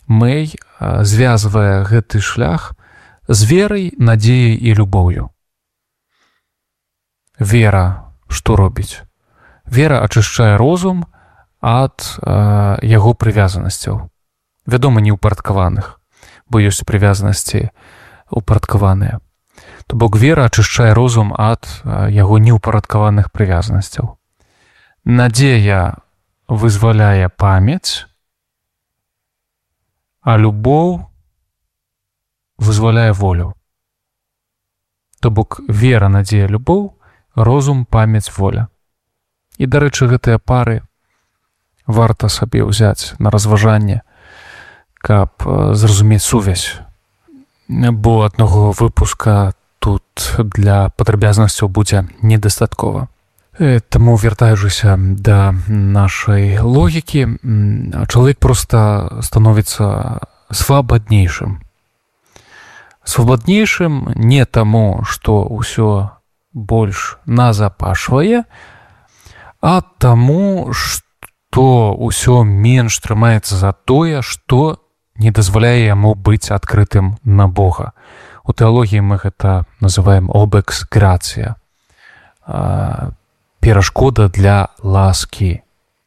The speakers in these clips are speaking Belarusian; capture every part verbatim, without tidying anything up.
Мэй звязвае гэты шлях з верай, надзеяй і любоўю. Вера што робіць? Вера ачышчае розум ад э, яго прывязанасцяў. Вядома, не ўпарадкаваных, бо ёсць прывязанасці упарадкаваныя. То бок вера ачышчае розум ад э, яго неўпарадкаваных прывязанасцяў. Надзея вызваляе памяць, а любоў вызваляе волю. То бок вера, надзея, любоў, розум, памяць, воля. І, дарэчы, гэтыя пары варта сабе ўзяць на разважанне, каб зразумець сувязь. Бо аднаго выпуска тут для падрабязнасцяў будзе недастаткова. Таму, вяртаючыся да нашай логікі, чалавек проста становіцца свабаднейшым. Свабаднейшым не таму, што ўсё больш назапашвае, а таму, што ўсё менш трымаецца за тое, што не дазваляе яму быць адкрытым на Бога. У тэалогіі мы гэта называем обэкс-грацыя. Перашкода для ласкі.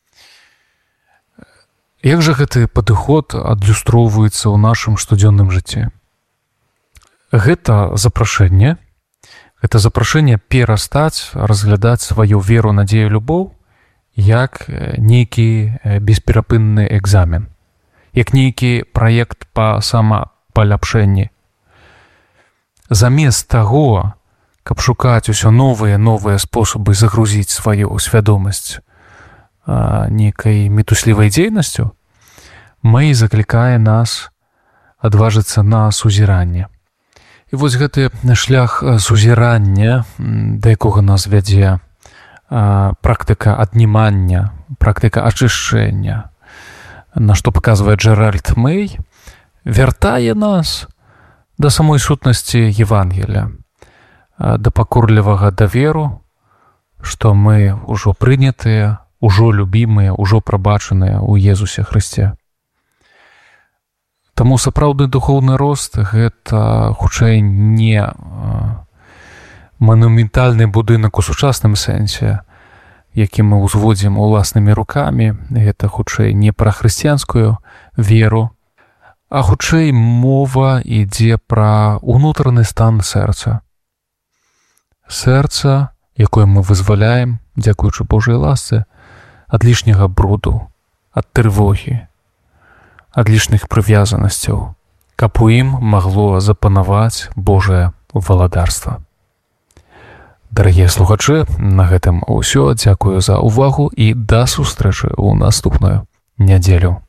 Як жа гэты падыход адлюстроўваецца ў нашым штодзённым жыцці? Гэта запрашэнне. Гэта запрашэнне перастаць разглядаць сваю веру, надзею, любоў як нейкі бесперапынны экзамен, як нейкі праект па самапаляпшэнні. Замест таго, каб шукаць усё новыя новыя спосабы загрузіць сваю свядомасць нейкай мітуслівай дзейнасцю, Мэй заклікае нас адважыцца на сузіранне. І вось гэты шлях сузірання, да якога нас вядзе практыка аднімання, практыка ачышчэння, на што паказвае Джеральд Мэй, вяртае нас да самой сутнасці Евангелія, да пакорлівага даверу, што мы ўжо прынятыя, ужо любімыя, ужо прабачаныя ў Езусе Хрысце. Таму сапраўдны духоўны рост – гэта, хутчэй, не манументальны будынак у сучасным сэнсе, які мы ўзводзім уласнымі рукамі. Гэта, хутчэй, не пра хрысціянскую веру, а, хутчэй, мова ідзе пра ўнутраны стан сэрца. Сэрца, якое мы вызваляем, дзякуючы Божай ласцы, ад лішняга бруду, ад трывогі, ад лішних прывязанасцяў, каб у ім магло запанаваць Божае валадарства. Дарагія слухачы, на гэтым усё. Дзякую за ўвагу і да сустрэчы ў наступную нядзелю.